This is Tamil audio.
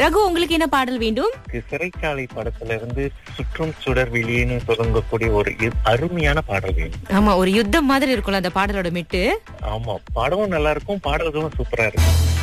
ரகு, உங்களுக்கு என்ன பாடல் வேண்டும்? சிறைச்சாலை படத்துல இருந்து சுற்றும் சுடர் வெளியேன்னு தொடங்கக்கூடிய ஒரு அருமையான பாடல் வேணும். ஆமா, ஒரு யுத்தம் மாதிரி இருக்கும்ல அந்த பாடலோட மெட்டு. ஆமா, படமும் நல்லா இருக்கும், பாடல்களும் சூப்பரா இருக்கும்.